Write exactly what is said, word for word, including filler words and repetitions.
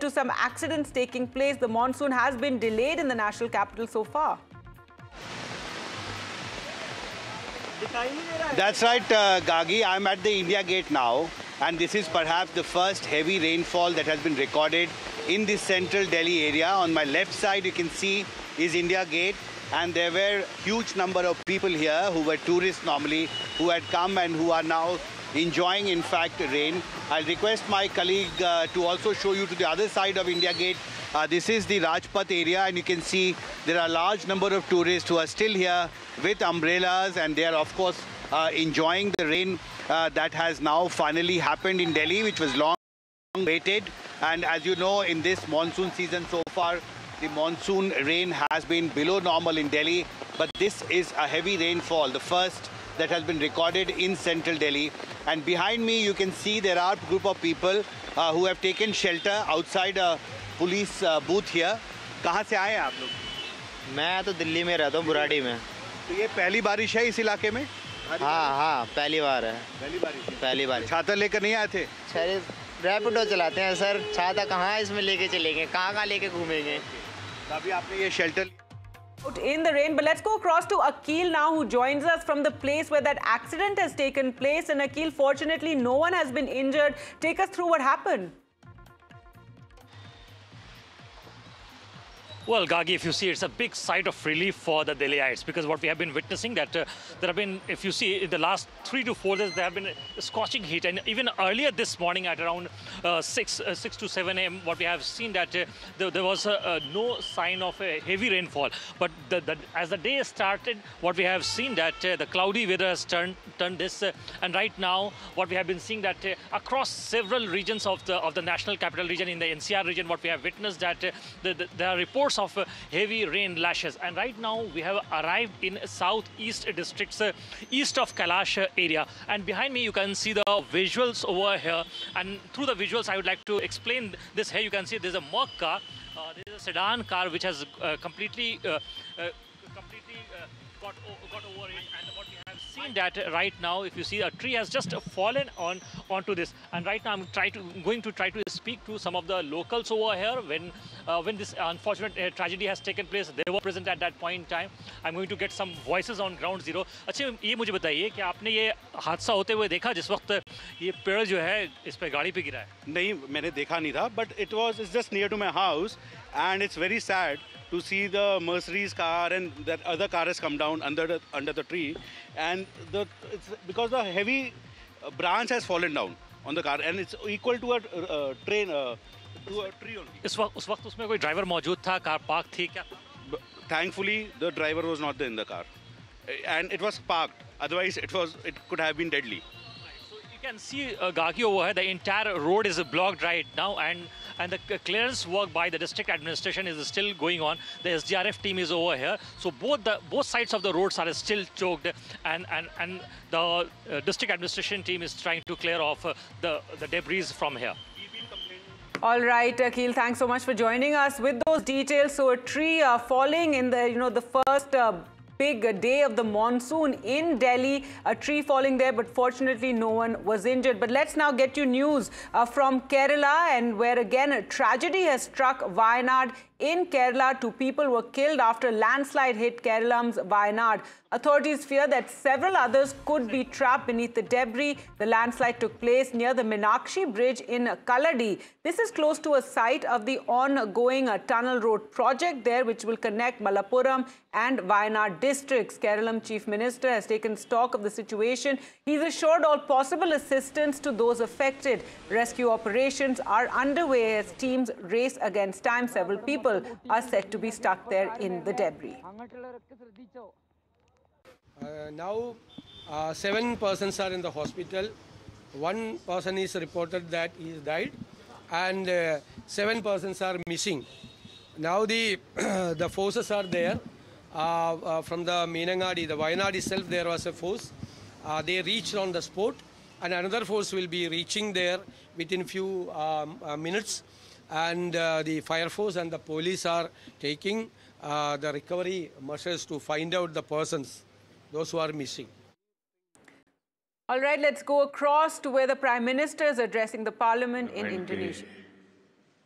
to some accidents taking place. The monsoon has been delayed in the national capital so far. That's right, uh, Gagi. I'm at the India Gate now, and this is perhaps the first heavy rainfall that has been recorded in the central Delhi area. On my left side, you can see is India Gate, and there were huge number of people here who were tourists normally, who had come and who are now enjoying, in fact, rain. I'll request my colleague uh, to also show you to the other side of India Gate. Uh, this is the Rajpath area, and you can see there are a large number of tourists who are still here with umbrellas, and they are, of course, uh, enjoying the rain uh, that has now finally happened in Delhi, which was long waited. And as you know, in this monsoon season so far, the monsoon rain has been below normal in Delhi, but this is a heavy rainfall, the first that has been recorded in central Delhi. And behind me, you can see there are a group of people uh, who have taken shelter outside a police uh, booth here. कहाँ से आए हैं आप लोग? मैं तो दिल्ली में रहता हूँ, बुराड़ी में। तो ये पहली बारिश है इस इलाके में? हाँ हाँ, पहली बार है। पहली बारिश? पहली बार। छाता लेकर नहीं आए थे? रैपिडो चलाते हैं सर, छाता कहाँ इसमें लेके चलेंगे, कहाँ कहाँ लेके घूमेंगे? अभी आपने ये shelter in the rain, but let's go across to Akil now, who joins us from the place where that accident has taken place. And Akil, fortunately, no one has been injured. Take us through what happened. Well, Gagi, if you see, it's a big sigh of relief for the Delhiites, because what we have been witnessing that uh, there have been, if you see, in the last three to four days, there have been a scorching heat. And even earlier this morning at around uh, six, uh, six to seven a m, what we have seen that uh, there, there was uh, uh, no sign of a heavy rainfall. But the, the, as the day started, what we have seen that uh, the cloudy weather has turned, turned this. Uh, and right now, what we have been seeing that uh, across several regions of the, of the national capital region, in the N C R region, what we have witnessed that uh, the, the, there are reports of uh, heavy rain lashes, and right now we have arrived in southeast districts uh, east of Kailash uh, area, and behind me you can see the visuals over here, and through the visuals I would like to explain this. Here you can see there's a Merc car, uh, there's a sedan car which has uh, completely uh, uh, completely uh, got, got over it, and what we have seen that right now, if you see, a tree has just fallen on onto this, and right now I'm trying to going to try to speak to some of the locals over here when uh, when this unfortunate uh, tragedy has taken place. They were present at that point in time. I'm going to get some voices on ground zero. अच्छा, ये मुझे बताइए कि आपने ये हादसा होते हुए देखा जिस वक्त ये पेड़ जो है इस पे गाड़ी पे गिरा है? नहीं, मैंने देखा नहीं था, but it was it's just near to my house, and it's very sad to see the Mercedes car and that other car has come down under the under the tree, and the it's because the heavy branch has fallen down on the car, and it's equal to a uh, train uh, to a tree only. इस वक्त उस वक्त उसमें कोई driver मौजूद था, car park थी क्या? Thankfully, the driver was not there in the car, and it was parked. Otherwise, it was it could have been deadly. You can see uh, Gagi over here, the entire road is blocked right now, and and the clearance work by the district administration is still going on. The S D R F team is over here, so both the both sides of the roads are still choked, and and and the uh, district administration team is trying to clear off uh, the the debris from here. All right, Akil, thanks so much for joining us with those details. So a tree uh, falling in the, you know, the first uh, big day of the monsoon in Delhi, a tree falling there, but fortunately no one was injured. But let's now get you news uh, from Kerala, and where again a tragedy has struck Wayanad in Kerala. Two people were killed after landslide hit Keralam's Wayanad. Authorities fear that several others could be trapped beneath the debris. The landslide took place near the Meenakshi Bridge in Kaladi. This is close to a site of the ongoing uh, tunnel road project there, which will connect Malappuram and Wayanad districts. Keralam Chief Minister has taken stock of the situation. He's assured all possible assistance to those affected. Rescue operations are underway as teams race against time. Several people are said to be stuck there in the debris. Uh, now, uh, seven persons are in the hospital. One person is reported that he has died, and uh, seven persons are missing. Now the the forces are there uh, uh, from the Meenangadi, the Wayanad itself. There was a force. Uh, they reached on the spot, and another force will be reaching there within few um, uh, minutes. And uh, the fire force and the police are taking uh, the recovery measures to find out the persons, those who are missing. All right, let's go across to where the Prime Minister is addressing the Parliament in Indonesia.